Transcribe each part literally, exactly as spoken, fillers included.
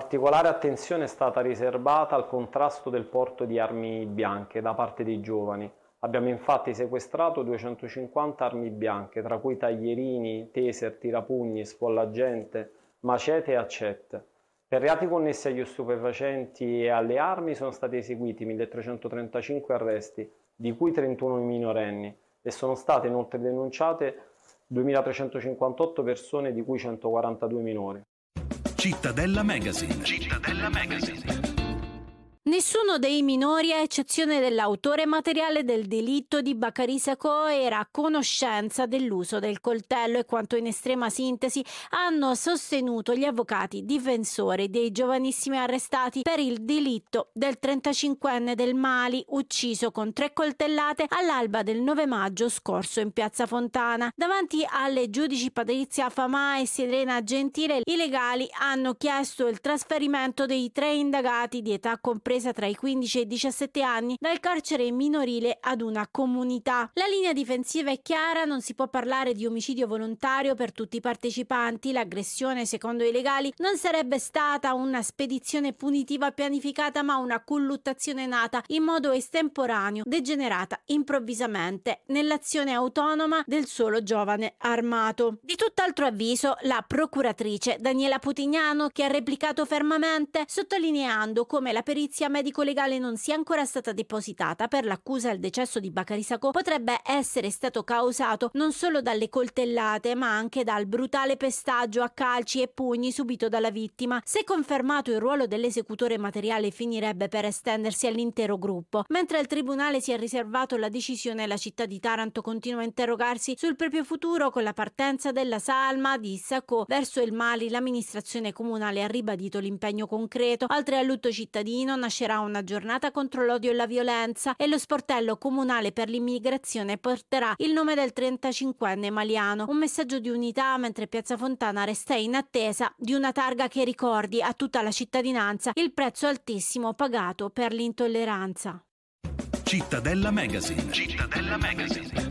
Particolare attenzione è stata riservata al contrasto del porto di armi bianche da parte dei giovani. Abbiamo infatti sequestrato duecentocinquanta armi bianche, tra cui taglierini, taser, tirapugni, sfollagente, macete e accette. Per reati connessi agli stupefacenti e alle armi sono stati eseguiti milletrecentotrentacinque arresti, di cui trentuno minorenni, e sono state inoltre denunciate duemilatrecentocinquantotto persone, di cui centoquarantadue minori. Cittadella Magazine. Cittadella Magazine. Nessuno dei minori, a eccezione dell'autore materiale del delitto di Bakary Sacco, era a conoscenza dell'uso del coltello, e quanto in estrema sintesi hanno sostenuto gli avvocati difensori dei giovanissimi arrestati per il delitto del trentacinquenne del Mali, ucciso con tre coltellate all'alba del nove maggio scorso in piazza Fontana. Davanti alle giudici Patrizia Famà e Serena Gentile, i legali hanno chiesto il trasferimento dei tre indagati di età compresa tra i quindici e i diciassette anni dal carcere minorile ad una comunità. La linea difensiva è chiara: non si può parlare di omicidio volontario per tutti i partecipanti. L'aggressione, secondo i legali, non sarebbe stata una spedizione punitiva pianificata, ma una colluttazione nata in modo estemporaneo, degenerata improvvisamente nell'azione autonoma del solo giovane armato. Di tutt'altro avviso la procuratrice Daniela Putignano, che ha replicato fermamente, sottolineando come la perizia medico-legale non sia ancora stata depositata per l'accusa al decesso di Bakary Sacco potrebbe essere stato causato non solo dalle coltellate, ma anche dal brutale pestaggio a calci e pugni subito dalla vittima. Se confermato, il ruolo dell'esecutore materiale finirebbe per estendersi all'intero gruppo. Mentre il tribunale si è riservato la decisione, la città di Taranto continua a interrogarsi sul proprio futuro. Con la partenza della salma di Sacco verso il Mali, l'amministrazione comunale ha ribadito l'impegno concreto. Oltre al lutto cittadino, nascerà una giornata contro l'odio e la violenza, e lo sportello comunale per l'immigrazione porterà il nome del trentacinquenne maliano. Un messaggio di unità, mentre piazza Fontana resta in attesa di una targa che ricordi a tutta la cittadinanza il prezzo altissimo pagato per l'intolleranza. Cittadella Magazine. Cittadella Magazine.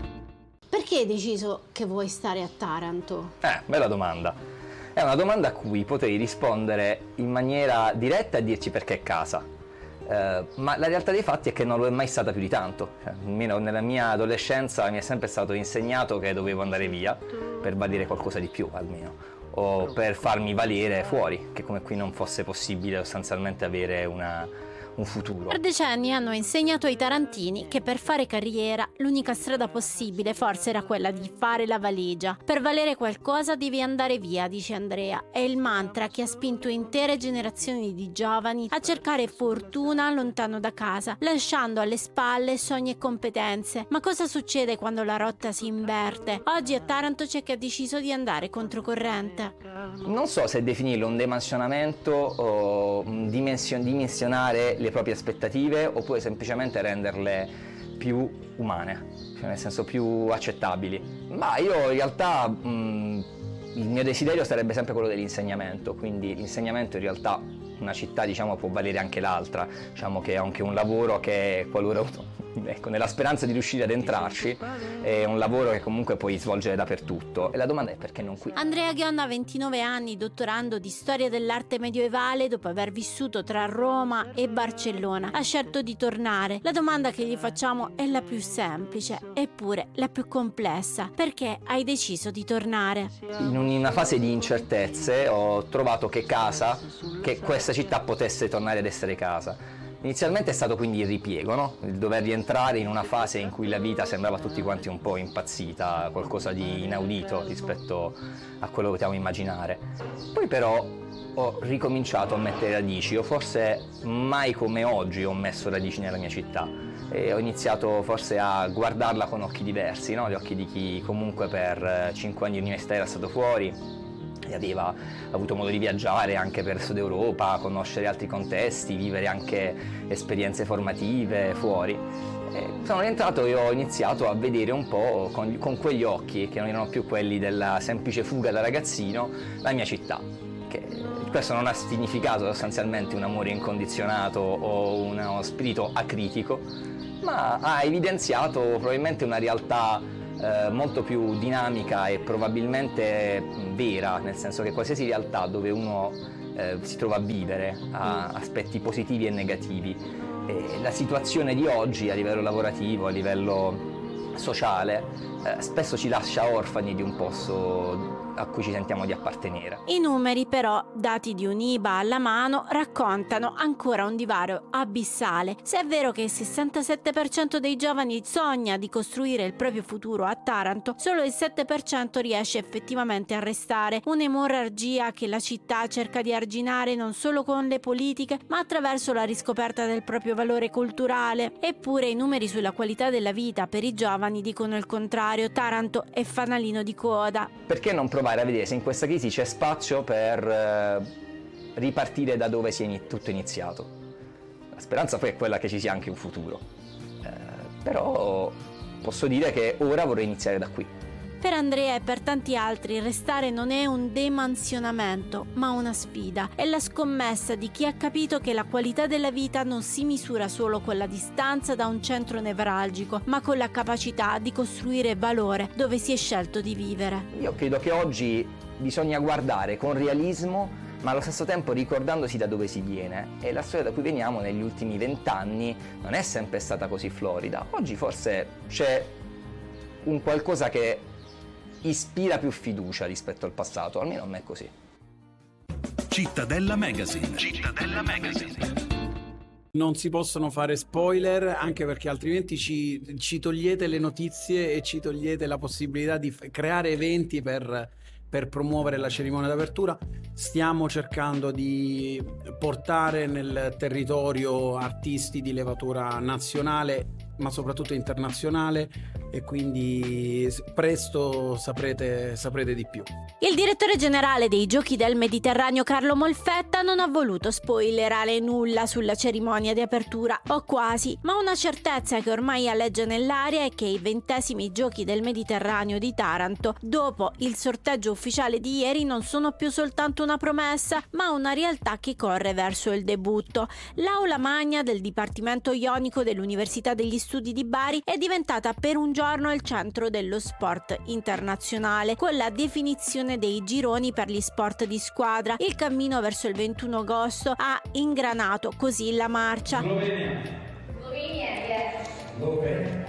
Perché hai deciso che vuoi stare a Taranto? Eh, bella domanda. È una domanda a cui potrei rispondere in maniera diretta e dirci perché è casa. Eh, ma la realtà dei fatti è che non lo è mai stata più di tanto. Cioè, almeno nella mia adolescenza mi è sempre stato insegnato che dovevo andare via per valere qualcosa di più, almeno, o per farmi valere fuori, che come qui non fosse possibile sostanzialmente avere una... un futuro. Per decenni hanno insegnato ai tarantini che per fare carriera l'unica strada possibile forse era quella di fare la valigia. Per valere qualcosa devi andare via, dice Andrea. È il mantra che ha spinto intere generazioni di giovani a cercare fortuna lontano da casa, lasciando alle spalle sogni e competenze. Ma cosa succede quando la rotta si inverte? Oggi a Taranto c'è chi ha deciso di andare controcorrente. Non so se definirlo un dimensionamento o dimension- dimensionare le proprie aspettative, oppure semplicemente renderle più umane, cioè nel senso più accettabili. Ma io in realtà mh, il mio desiderio sarebbe sempre quello dell'insegnamento, quindi l'insegnamento in realtà una città, diciamo, può valere anche l'altra, diciamo che è anche un lavoro che qualora ecco, nella speranza di riuscire ad entrarci, è un lavoro che comunque puoi svolgere dappertutto. E la domanda è perché non qui? Andrea Ghionna ha ventinove anni, dottorando di storia dell'arte medioevale, dopo aver vissuto tra Roma e Barcellona, ha scelto di tornare. La domanda che gli facciamo è la più semplice, eppure la più complessa: perché hai deciso di tornare? In una fase di incertezze ho trovato che casa, che questa città potesse tornare ad essere casa. Inizialmente è stato quindi il ripiego, no? Il dover rientrare in una fase in cui la vita sembrava a tutti quanti un po' impazzita, qualcosa di inaudito rispetto a quello che potevamo immaginare. Poi però ho ricominciato a mettere radici, o forse mai come oggi ho messo radici nella mia città, e ho iniziato forse a guardarla con occhi diversi, no? Gli occhi di chi comunque per cinque anni di università era stato fuori e aveva avuto modo di viaggiare anche per il Sud Europa, conoscere altri contesti, vivere anche esperienze formative fuori. E sono rientrato e ho iniziato a vedere un po' con, con quegli occhi, che non erano più quelli della semplice fuga da ragazzino, la mia città. Che questo non ha significato sostanzialmente un amore incondizionato o uno spirito acritico, ma ha evidenziato probabilmente una realtà Eh, molto più dinamica e probabilmente vera, nel senso che qualsiasi realtà dove uno eh, si trova a vivere, ha aspetti positivi e negativi. E la situazione di oggi a livello lavorativo, a livello sociale, eh, spesso ci lascia orfani di un posto a cui ci sentiamo di appartenere. I numeri però, dati di un'I B A alla mano, raccontano ancora un divario abissale. Se è vero che il sessantasette per cento dei giovani sogna di costruire il proprio futuro a Taranto, solo il sette per cento riesce effettivamente a restare. Un'emorragia che la città cerca di arginare non solo con le politiche, ma attraverso la riscoperta del proprio valore culturale. Eppure i numeri sulla qualità della vita per i giovani dicono il contrario. Taranto è fanalino di coda. Perché non provare a vedere se in questa crisi c'è spazio per eh, ripartire da dove si è in- tutto iniziato? La speranza poi è quella che ci sia anche un futuro, eh, però posso dire che ora vorrei iniziare da qui. Per Andrea e per tanti altri restare non è un demansionamento, ma una sfida. È la scommessa di chi ha capito che la qualità della vita non si misura solo con la distanza da un centro nevralgico, ma con la capacità di costruire valore dove si è scelto di vivere. Io credo che oggi bisogna guardare con realismo, ma allo stesso tempo ricordandosi da dove si viene. E la storia da cui veniamo negli ultimi vent'anni non è sempre stata così florida. Oggi forse c'è un qualcosa che ispira più fiducia rispetto al passato, almeno a me è così. Cittadella Magazine. Cittadella Magazine. Non si possono fare spoiler, anche perché altrimenti ci, ci togliete le notizie e ci togliete la possibilità di f- creare eventi per, per promuovere la cerimonia d'apertura. Stiamo cercando di portare nel territorio artisti di levatura nazionale, ma soprattutto internazionale, e quindi presto saprete, saprete di più. Il direttore generale dei Giochi del Mediterraneo Carlo Molfetta non ha voluto spoilerare nulla sulla cerimonia di apertura, o quasi, ma una certezza che ormai aleggia nell'aria è che i ventesimi Giochi del Mediterraneo di Taranto, dopo il sorteggio ufficiale di ieri, non sono più soltanto una promessa, ma una realtà che corre verso il debutto. L'aula magna del Dipartimento Ionico dell'Università degli Studi di Bari è diventata per un giorno il centro dello sport internazionale, con la definizione dei gironi per gli sport di squadra. Il cammino verso il ventuno agosto ha ingranato così la marcia. Slovenia. Slovenia, yes. Slovenia.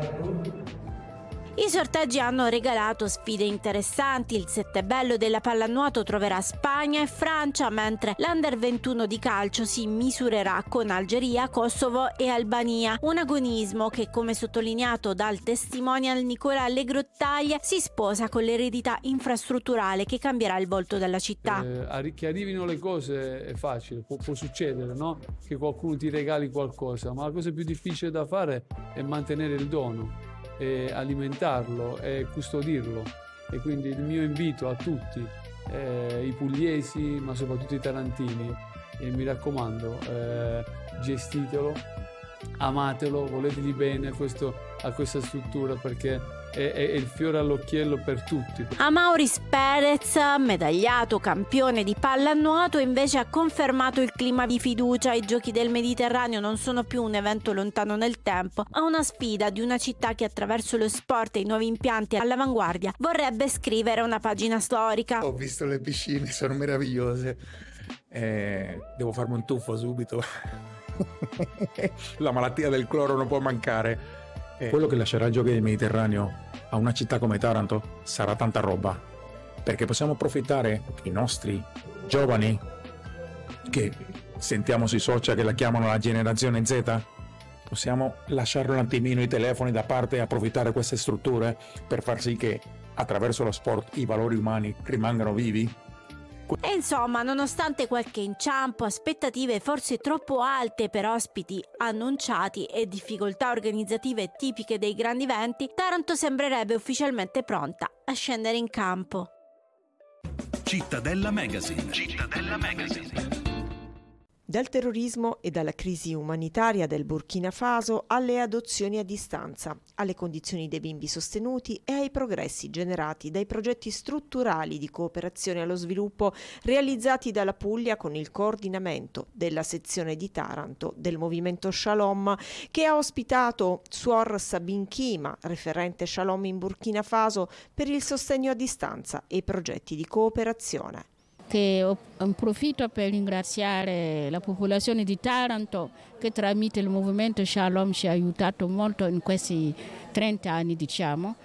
I sorteggi hanno regalato sfide interessanti. Il settebello della pallanuoto troverà Spagna e Francia, mentre l'Under ventuno di calcio si misurerà con Algeria, Kosovo e Albania. Un agonismo che, come sottolineato dal testimonial Nicola Allegrottaglia, si sposa con l'eredità infrastrutturale che cambierà il volto della città. Eh, che arrivino le cose è facile, può, può succedere, no? Che qualcuno ti regali qualcosa, ma la cosa più difficile da fare è mantenere il dono, e alimentarlo e custodirlo. E quindi il mio invito a tutti, eh, i pugliesi ma soprattutto i tarantini, e mi raccomando, eh, gestitelo, amatelo, voletegli bene a, questo, a questa struttura, perché è, è il fiore all'occhiello per tutti. Amauris Perez, medagliato campione di pallanuoto, invece ha confermato il clima di fiducia. I Giochi del Mediterraneo non sono più un evento lontano nel tempo, ma una sfida di una città che attraverso lo sport e i nuovi impianti all'avanguardia vorrebbe scrivere una pagina storica. Ho visto le piscine, sono meravigliose. Eh, devo farmi un tuffo subito. La malattia del cloro non può mancare. Eh, quello che lascerà i Giochi del Mediterraneo a una città come Taranto sarà tanta roba, perché possiamo approfittare i nostri giovani, che sentiamo sui social che la chiamano la generazione Z, possiamo lasciare un attimino i telefoni da parte e approfittare queste strutture per far sì che attraverso lo sport i valori umani rimangano vivi. E insomma, nonostante qualche inciampo, aspettative forse troppo alte per ospiti annunciati e difficoltà organizzative tipiche dei grandi eventi, Taranto sembrerebbe ufficialmente pronta a scendere in campo. Cittadella Magazine. Cittadella Magazine. Dal terrorismo e dalla crisi umanitaria del Burkina Faso alle adozioni a distanza, alle condizioni dei bimbi sostenuti e ai progressi generati dai progetti strutturali di cooperazione allo sviluppo realizzati dalla Puglia con il coordinamento della sezione di Taranto del movimento Shalom, che ha ospitato Suor Sabin Kima, referente Shalom in Burkina Faso, per il sostegno a distanza e i progetti di cooperazione. che approfitto per ringraziare la popolazione di Taranto che tramite il movimento Shalom ci ha aiutato molto in questi trenta anni, diciamo,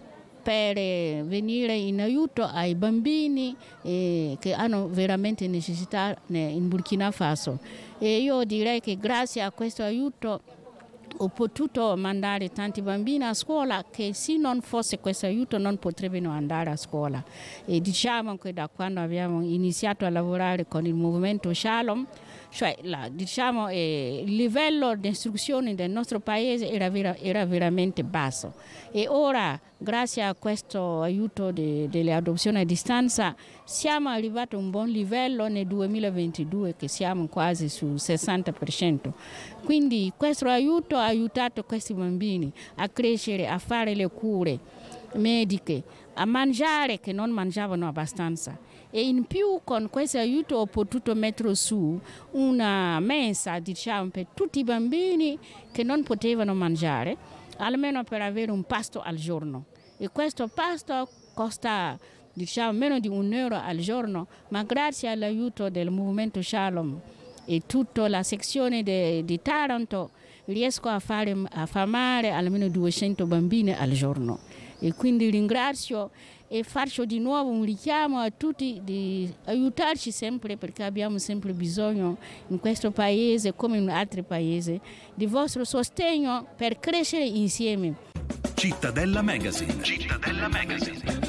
per venire in aiuto ai bambini eh, che hanno veramente necessità in Burkina Faso. E io direi che grazie a questo aiuto ho potuto mandare tanti bambini a scuola che se non fosse questo aiuto non potrebbero andare a scuola. E diciamo che da quando abbiamo iniziato a lavorare con il movimento Shalom, cioè la, diciamo, eh, il livello di istruzione del nostro paese era, vera, era veramente basso. E ora, grazie a questo aiuto de, delle adozioni a distanza, siamo arrivati a un buon livello nel duemilaventidue, che siamo quasi sul sessanta per cento. Quindi questo aiuto ha aiutato questi bambini a crescere, a fare le cure mediche, a mangiare che non mangiavano abbastanza. E in più con questo aiuto ho potuto mettere su una mensa, diciamo, per tutti i bambini che non potevano mangiare, almeno per avere un pasto al giorno. E questo pasto costa, diciamo, meno di un euro al giorno, ma grazie all'aiuto del movimento Shalom e tutta la sezione de, di Taranto riesco a fare affamare almeno duecento bambini al giorno. E quindi ringrazio e faccio di nuovo un richiamo a tutti di aiutarci sempre, perché abbiamo sempre bisogno in questo paese come in altri paesi di vostro sostegno per crescere insieme. Cittadella Magazine. Cittadella Magazine.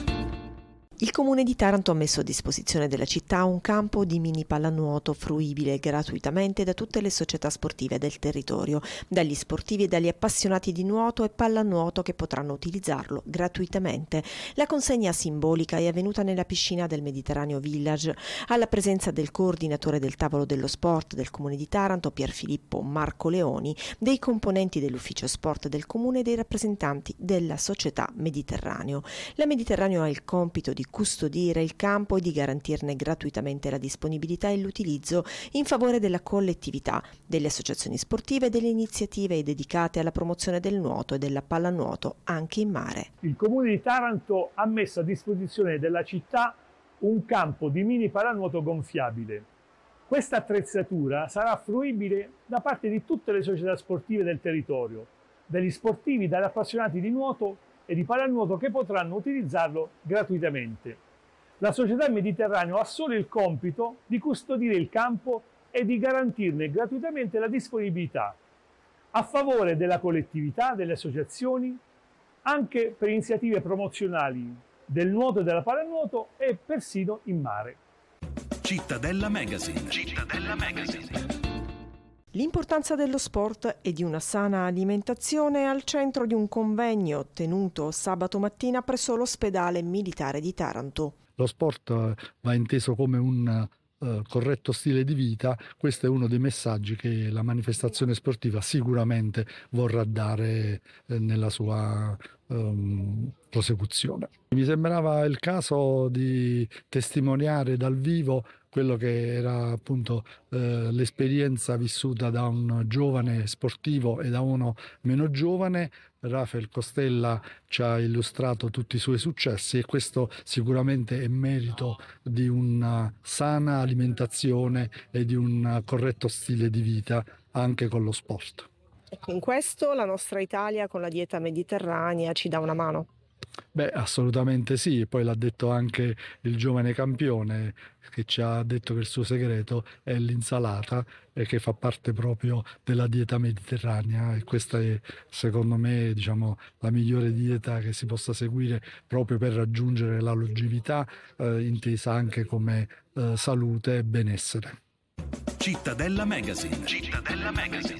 Il Comune di Taranto ha messo a disposizione della città un campo di mini pallanuoto fruibile gratuitamente da tutte le società sportive del territorio, dagli sportivi e dagli appassionati di nuoto e pallanuoto che potranno utilizzarlo gratuitamente. La consegna simbolica è avvenuta nella piscina del Mediterraneo Village, alla presenza del coordinatore del tavolo dello sport del Comune di Taranto, Pierfilippo Marco Leoni, dei componenti dell'ufficio sport del Comune e dei rappresentanti della società Mediterraneo. La Mediterraneo ha il compito di custodire il campo e di garantirne gratuitamente la disponibilità e l'utilizzo in favore della collettività, delle associazioni sportive e delle iniziative dedicate alla promozione del nuoto e della pallanuoto anche in mare. Il Comune di Taranto ha messo a disposizione della città un campo di mini pallanuoto gonfiabile. Questa attrezzatura sarà fruibile da parte di tutte le società sportive del territorio, dagli sportivi, dagli appassionati di nuoto e di pallanuoto che potranno utilizzarlo gratuitamente. La società Mediterraneo ha solo il compito di custodire il campo e di garantirne gratuitamente la disponibilità a favore della collettività, delle associazioni, anche per iniziative promozionali del nuoto e della pallanuoto e persino in mare. Cittadella Magazine. Cittadella Magazine. L'importanza dello sport e di una sana alimentazione è al centro di un convegno tenuto sabato mattina presso l'ospedale militare di Taranto. Lo sport va inteso come un uh, corretto stile di vita. Questo è uno dei messaggi che la manifestazione sportiva sicuramente vorrà dare eh, nella sua um, prosecuzione. Mi sembrava il caso di testimoniare dal vivo quello che era appunto eh, l'esperienza vissuta da un giovane sportivo e da uno meno giovane. Rafael Costella ci ha illustrato tutti i suoi successi e questo sicuramente è merito di una sana alimentazione e di un corretto stile di vita anche con lo sport. In questo la nostra Italia con la dieta mediterranea ci dà una mano? Beh, assolutamente sì, poi l'ha detto anche il giovane campione che ci ha detto che il suo segreto è l'insalata e che fa parte proprio della dieta mediterranea e questa è secondo me diciamo la migliore dieta che si possa seguire proprio per raggiungere la longevità eh, intesa anche come eh, salute e benessere. Cittadella Magazine. Cittadella Magazine.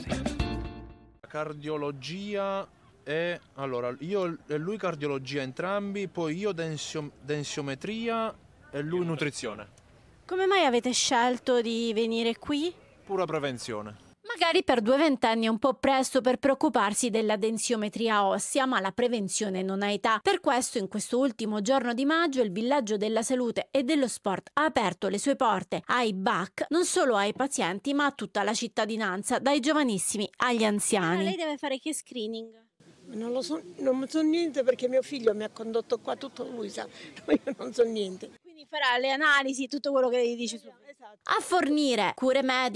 Cardiologia e allora io e lui cardiologia entrambi, poi io densio, densiometria e lui nutrizione. Come mai avete scelto di venire qui? Pura prevenzione. Magari per due ventenni è un po' presto per preoccuparsi della densiometria ossea, ma la prevenzione non ha età. Per questo in questo ultimo giorno di maggio il Villaggio della Salute e dello Sport ha aperto le sue porte ai B A C, non solo ai pazienti ma a tutta la cittadinanza, dai giovanissimi agli anziani. Ma lei deve fare che screening? Non lo so, non so niente perché mio figlio mi ha condotto qua, tutto lui sa, io non so niente. Quindi farà le analisi, tutto quello che gli dice su. A fornire cure mediche